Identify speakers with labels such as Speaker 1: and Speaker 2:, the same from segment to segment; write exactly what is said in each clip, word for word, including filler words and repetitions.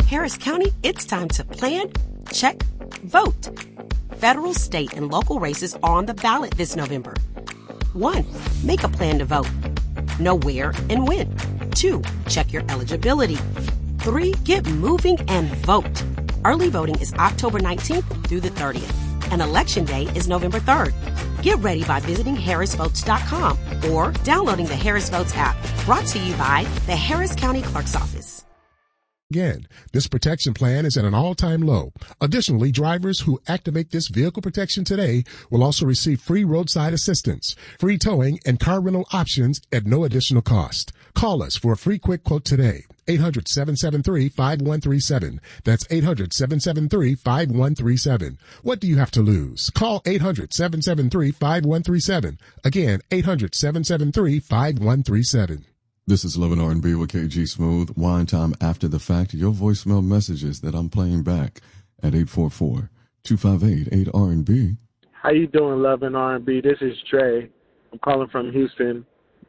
Speaker 1: Harris County, it's time to plan, check, vote. Federal, state, and local races are on the ballot this November. One, make a plan to vote. Know where and when. Two, check your eligibility. Three, get moving and vote. Early voting is October nineteenth through the thirtieth, and Election Day is November third. Get ready by visiting harris votes dot com or downloading the Harris Votes app. Brought to you by the Harris County Clerk's Office.
Speaker 2: Again, this protection plan is at an all-time low. Additionally, drivers who activate this vehicle protection today will also receive free roadside assistance, free towing, and car rental options at no additional cost. Call us for a free quick quote today. eight hundred, seven seven three, five one three seven. That's eight hundred, seven seven three, five one three seven. What do you have to lose? Call eight hundred, seven seven three, five one three seven. Again, eight hundred, seven seven three, five one three seven.
Speaker 3: This is eleven R and B with K G Smooth. Wine time after the fact. Your voicemail messages that I'm playing back at eight four four, two five eight, eight R and B.
Speaker 4: How you doing, eleven R and B? This is Dre. I'm calling from Houston.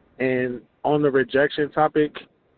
Speaker 4: And on the rejection topic,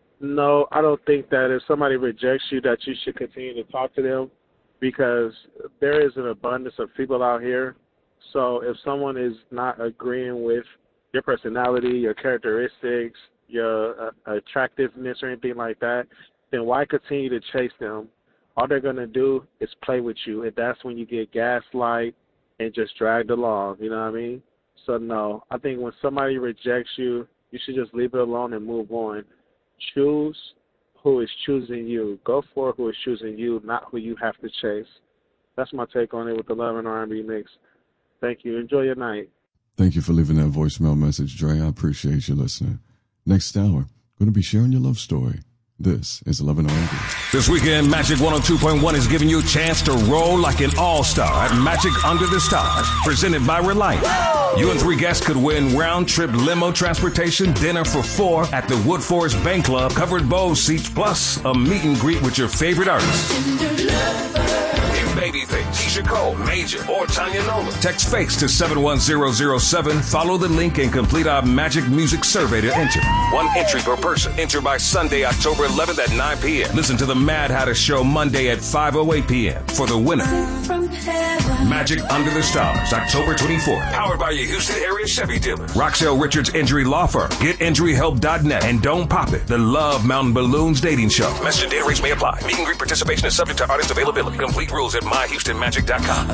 Speaker 4: no, I don't think that if somebody rejects you that you should continue to talk to them, because there is an abundance of people out here. So if someone is not agreeing with your personality, your characteristics, your uh, attractiveness or anything like that, then why continue to chase them? All they're going to do is play with you, and that's when you get gaslight and just dragged along, you know what I mean? So, no, I think when somebody rejects you, you should just leave it alone and move on. Choose who is choosing you. Go for who is choosing you, not who you have to chase. That's my take on it with the eleven R and B mix. Thank you. Enjoy your night.
Speaker 3: Thank you for leaving that voicemail message, Dre. I appreciate you listening. Next hour, going to be sharing your love story. This is eleven R and B.
Speaker 5: This weekend, Magic one oh two point one is giving you a chance to roll like an all-star at Magic Under the Stars, presented by Reliant. You and three guests could win round-trip limo transportation, dinner for four at the Wood Forest Bank Club, covered bowl seats, plus a meet and greet with your favorite artists. Babyface, Keisha Cole, Major, or Tanya Nolan. Text FAKES to seven one zero zero seven. Follow the link and complete our Magic Music survey to enter. One entry per person. Enter by Sunday, October eleventh at nine p.m. Listen to the Mad Hatter Show Monday at five oh eight p.m. for the winner. Magic Under the Stars, October twenty-fourth. Powered by your Houston area Chevy dealer. Roxelle Richards Injury Law Firm. Get injury help dot net. And Don't Pop It, the Love Mountain Balloons dating show. Message and data rates may apply. Meet and greet participation is subject to artist availability. Complete rules at my houston magic dot com.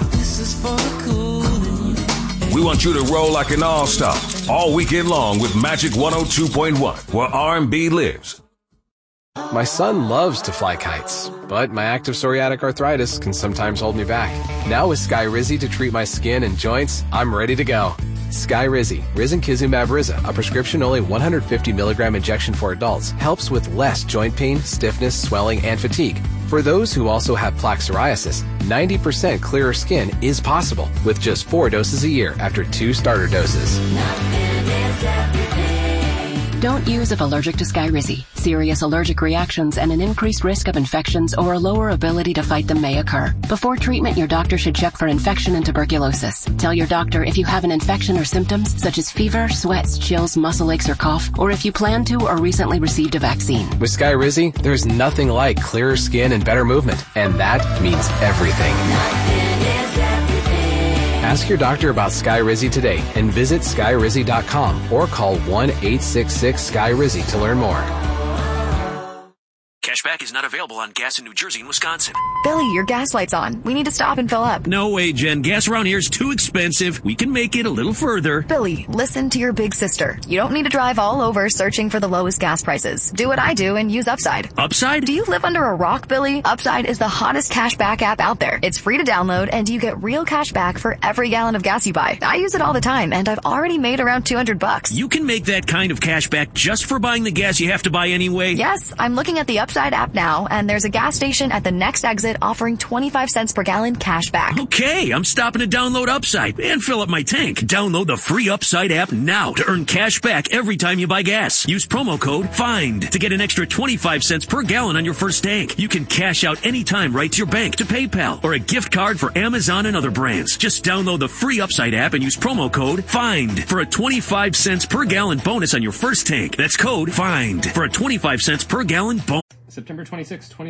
Speaker 5: We want you to roll like an all-star all weekend long with Magic one oh two point one, where R and B lives.
Speaker 6: My son loves to fly kites, but my active psoriatic arthritis can sometimes hold me back. Now with Skyrizi to treat my skin and joints, I'm ready to go. Skyrizi, risankizumab Riza, a prescription-only one hundred fifty milligram injection for adults, helps with less joint pain, stiffness, swelling, and fatigue. For those who also have plaque psoriasis, ninety percent clearer skin is possible with just four doses a year after two starter doses.
Speaker 7: Don't use if allergic to Skyrizi. Serious allergic reactions and an increased risk of infections or a lower ability to fight them may occur. Before treatment, your doctor should check for infection and tuberculosis. Tell your doctor if you have an infection or symptoms such as fever, sweats, chills, muscle aches, or cough, or if you plan to or recently received a vaccine.
Speaker 6: With Skyrizi, there's nothing like clearer skin and better movement, and that means everything. Ask your doctor about Skyrizi today and visit skyrizi dot com or call one eight six six Sky Rizzy to learn more.
Speaker 8: Cashback is not available on gas in New Jersey and Wisconsin.
Speaker 9: Billy, your gas light's on. We need to stop and fill up.
Speaker 8: No way, Jen. Gas around here is too expensive. We can make it a little further.
Speaker 9: Billy, listen to your big sister. You don't need to drive all over searching for the lowest gas prices. Do what I do and use Upside.
Speaker 8: Upside?
Speaker 9: Do you live under a rock, Billy? Upside is the hottest cashback app out there. It's free to download and you get real cash back for every gallon of gas you buy. I use it all the time and I've already made around two hundred bucks.
Speaker 8: You can make that kind of cash back just for buying the gas you have to buy anyway?
Speaker 9: Yes, I'm looking at the Upside app now, and there's a gas station at the next exit offering twenty-five cents per gallon cash back.
Speaker 8: Okay, I'm stopping to download Upside and fill up my tank. Download the free Upside app now to earn cash back every time you buy gas. Use promo code FIND to get an extra twenty-five cents per gallon on your first tank. You can cash out anytime right to your bank, to PayPal, or a gift card for Amazon and other brands. Just download the free Upside app and use promo code FIND for a twenty-five cents per gallon bonus on your first tank. That's code FIND for a twenty-five cents per gallon bonus.
Speaker 10: September twenty-sixth, twenty